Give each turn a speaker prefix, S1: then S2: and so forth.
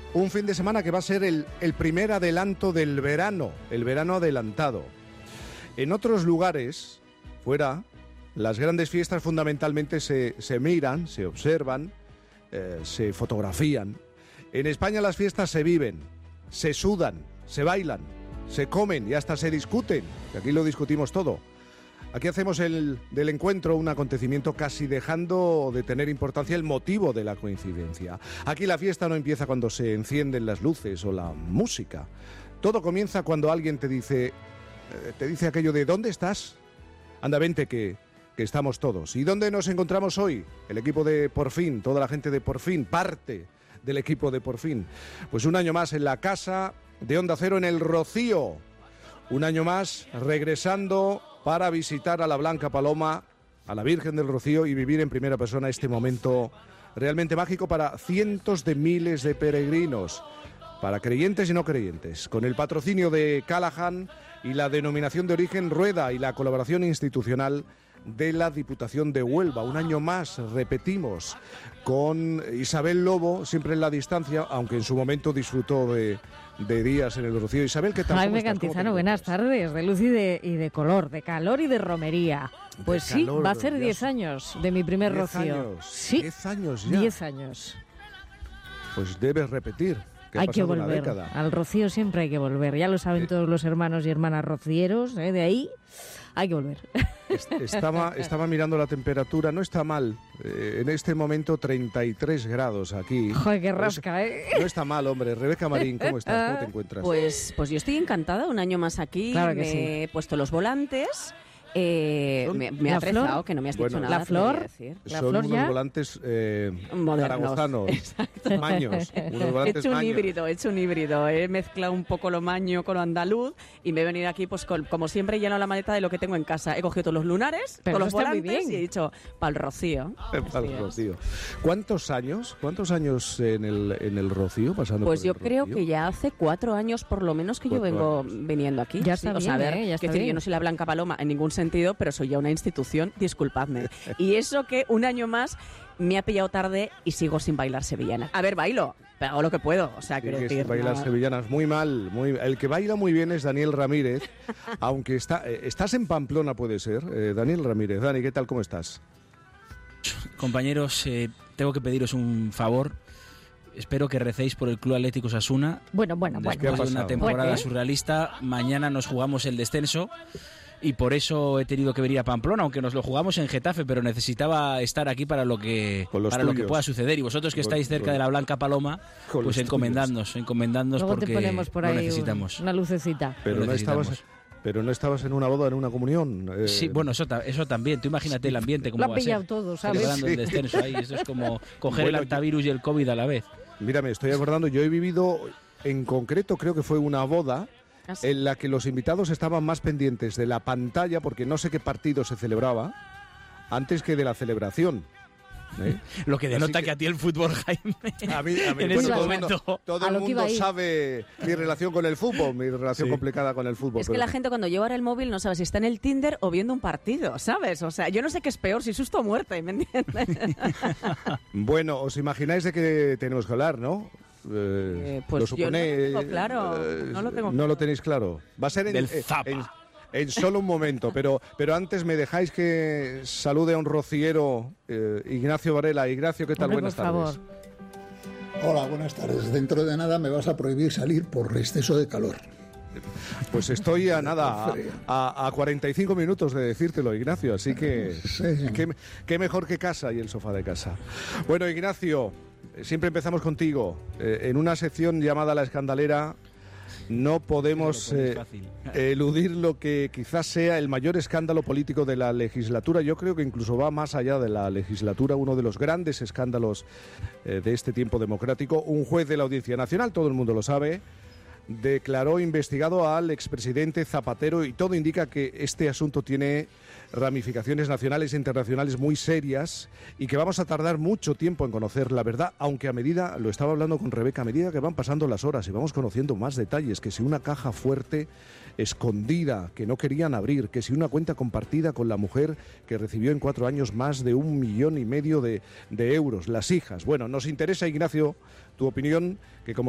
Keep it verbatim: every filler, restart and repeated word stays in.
S1: Un fin de semana que va a ser el, el primer adelanto del verano, el verano adelantado. En otros lugares, fuera, las grandes fiestas fundamentalmente se, se miran, se observan, eh, se fotografían. En España las fiestas se viven, se sudan, se bailan, se comen y hasta se discuten, que aquí lo discutimos todo. Aquí hacemos el, del encuentro un acontecimiento casi dejando de tener importancia el motivo de la coincidencia. Aquí la fiesta no empieza cuando se encienden las luces o la música. Todo comienza cuando alguien te dice, eh, te dice aquello de ¿dónde estás? Anda, vente que, que estamos todos. ¿Y dónde nos encontramos hoy? El equipo de Por Fin, toda la gente de Por Fin, parte del equipo de Por Fin. Pues un año más en la casa de Onda Cero en El Rocío. Un año más regresando para visitar a la Blanca Paloma, a la Virgen del Rocío y vivir en primera persona este momento realmente mágico para cientos de miles de peregrinos, para creyentes y no creyentes, con el patrocinio de Callahan y la denominación de origen Rueda y la colaboración institucional de la Diputación de Huelva. Un año más, repetimos, con Isabel Lobo, siempre en la distancia, aunque en su momento disfrutó de, de días en el Rocío. Isabel, ¿qué tal?
S2: Jaime Cantizano, buenas tardes, de luz y de, y de color, de calor y de romería. Pues sí, calor, va a ser diez años de mi primer
S1: diez
S2: Rocío.
S1: Años,
S2: sí,
S1: diez años ya.
S2: Diez años.
S1: Pues debes repetir. Que
S2: hay que volver, al Rocío siempre hay que volver, ya lo saben eh. todos los hermanos y hermanas rocieros, ¿eh? De ahí hay que volver.
S1: Estaba, estaba mirando la temperatura, no está mal, eh, en este momento treinta y tres grados aquí.
S2: Joder, qué rasca, ¿eh?
S1: No está mal, hombre. Rebeca Marín, ¿cómo estás? ¿Cómo te encuentras?
S3: Pues, pues yo estoy encantada, un año más aquí,
S2: claro que
S3: me
S2: sí.
S3: he puesto los volantes. Eh, me, me ha atrezado que no me has
S1: bueno,
S3: dicho nada.
S2: La flor,
S3: decir.
S2: la
S1: son
S2: flor
S1: unos
S2: ya
S1: volantes eh, zaragozanos, maños. Unos
S3: he
S1: volantes
S3: hecho un
S1: maños.
S3: híbrido, he hecho un híbrido. He mezclado un poco lo maño con lo andaluz y me he venido aquí, pues con, como siempre, lleno la maleta de lo que tengo en casa. He cogido todos los lunares,
S2: pero
S3: todos los
S2: está muy
S3: volantes
S2: bien.
S3: y he dicho, para el Rocío.
S1: Para el Rocío. ¿Cuántos años? ¿Cuántos años en el, en el Rocío pasando
S3: Pues
S1: por
S3: yo
S1: el
S3: creo
S1: Rocío?
S3: que ya hace cuatro años por lo menos que yo
S1: Cuatro
S3: vengo
S1: años.
S3: viniendo aquí.
S2: Ya
S3: Sí,
S2: está
S3: o sea,
S2: bien,
S3: a ver,
S2: ¿eh? Ya está
S3: quiero decir,
S2: bien.
S3: yo no soy la Blanca Paloma en ningún sentido, pero soy ya una institución, disculpadme. Y eso que un año más me ha pillado tarde y sigo sin bailar sevillana. A ver, bailo, pero hago lo que puedo. O sea,
S1: Sí,
S3: quiero
S1: que
S3: decir...
S1: bailar
S3: no...
S1: sevillanas muy mal, muy el que baila muy bien es Daniel Ramírez, aunque está eh, estás en Pamplona, puede ser, eh, Daniel Ramírez. Dani, ¿qué tal? ¿Cómo estás?
S4: Compañeros, eh, tengo que pediros un favor. Espero que recéis por el Club Atlético Osasuna.
S2: Bueno, bueno, bueno.
S4: Después de una temporada
S2: Bueno, ¿eh?
S4: surrealista, mañana nos jugamos el descenso. Y por eso he tenido que venir a Pamplona, aunque nos lo jugamos en Getafe, pero necesitaba estar aquí para lo que para lo que pueda suceder. Y vosotros que estáis cerca de la Blanca Paloma, pues encomendadnos, encomendadnos
S2: luego
S4: porque
S2: te ponemos por
S4: lo
S2: ahí
S4: necesitamos.
S2: una lucecita.
S1: Pero
S4: Lo
S1: no
S4: necesitamos.
S1: estabas, pero no estabas en una boda, en una comunión. Eh,
S4: Sí, bueno, eso, ta- eso también. Tú imagínate el ambiente como
S2: Lo ha
S4: va a
S2: pillado
S4: ser.
S2: todo, ¿sabes?
S4: Celebrando
S1: Sí.
S4: el descenso ahí. Eso es como coger
S1: Bueno,
S4: el antivirus y el COVID a la vez.
S1: Mira, me estoy acordando, yo he vivido, en concreto creo que fue una boda
S3: ¿Ah, sí?
S1: en la que los invitados estaban más pendientes de la pantalla, porque no sé qué partido se celebraba, antes que de la celebración. ¿eh?
S4: Lo que denota
S1: Así
S4: que... a ti el fútbol, Jaime,
S1: A mí, a mí,
S4: en
S1: bueno,
S4: ese
S1: todo el
S4: momento...
S1: mundo, todo
S2: A
S1: el
S2: lo que iba
S1: mundo
S2: a ir.
S1: sabe mi relación con el fútbol, mi relación
S4: Sí.
S1: complicada con el fútbol.
S3: Es que
S1: pero-
S3: la gente cuando lleva ahora el móvil no sabe si está en el Tinder o viendo un partido, ¿sabes? O sea, yo no sé qué es peor, si susto o muerte, ¿me entiendes?
S1: Bueno, os imagináis de qué tenemos que hablar, ¿no? Eh,
S3: Eh, pues
S1: lo
S3: yo no lo
S1: supone-
S3: tengo claro,
S1: eh,
S3: no lo tengo
S1: No lo tenéis claro. Va a ser en,
S4: Del
S1: eh,
S4: Zapa.
S1: en, en solo un momento, pero, pero antes me dejáis que salude a un rociero, eh, Ignacio Varela. Ignacio, ¿qué tal?
S2: Hombre,
S1: Buenas
S2: por
S1: tardes.
S2: favor.
S5: Hola, buenas tardes. Dentro de nada me vas a prohibir salir por exceso de calor.
S1: Pues estoy a nada, a, a, a cuarenta y cinco minutos de decírtelo, Ignacio, así que
S5: Sí.
S1: qué, qué mejor que casa y el sofá de casa. Bueno, Ignacio, siempre empezamos contigo. Eh, en una sección llamada La Escandalera no podemos
S4: Me lo pones
S1: eh,
S4: fácil.
S1: eludir lo que quizás sea el mayor escándalo político de la legislatura. Yo creo que incluso va más allá de la legislatura, uno de los grandes escándalos eh, de este tiempo democrático. Un juez de la Audiencia Nacional, todo el mundo lo sabe, declaró investigado al expresidente Zapatero y todo indica que este asunto tiene ramificaciones nacionales e internacionales muy serias y que vamos a tardar mucho tiempo en conocer la verdad, aunque a medida, lo estaba hablando con Rebeca, a medida que van pasando las horas y vamos conociendo más detalles, que si una caja fuerte escondida que no querían abrir, que si una cuenta compartida con la mujer que recibió en cuatro años más de un millón y medio de, de euros, las hijas. Bueno, nos interesa, Ignacio, tu opinión, que como